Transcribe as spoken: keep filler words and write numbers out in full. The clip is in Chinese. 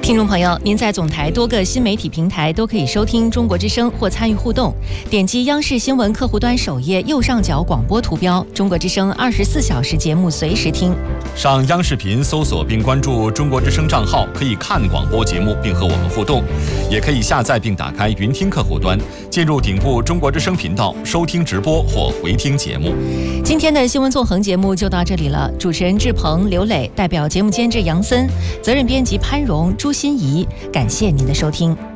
听众朋友，您在总台多个新媒体平台都可以收听中国之声或参与互动。点击央视新闻客户端首页右上角广播图标，中国之声二十四小时节目随时听。 上央视频搜索并关注中国之声账号，可以看广播节目并和我们互动，也可以下载并打开云听客户端，进入顶部中国之声频道收听直播或回听节目。 今天的新闻纵横节目就到这里了，主持人志鹏、刘磊，代表节目监制杨森，责任编辑潘荣、朱欣怡，感谢您的收听。